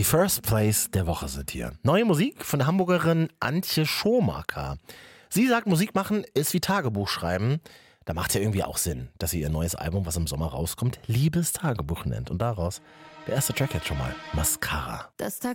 First Place der Woche sind hier. Neue Musik von der Hamburgerin Antje Schomaker. Sie sagt, Musik machen ist wie Tagebuch schreiben. Da macht ja irgendwie auch Sinn, dass sie ihr neues Album, was im Sommer rauskommt, Liebestagebuch nennt. Und daraus der erste Track jetzt schon mal, Mascara. Das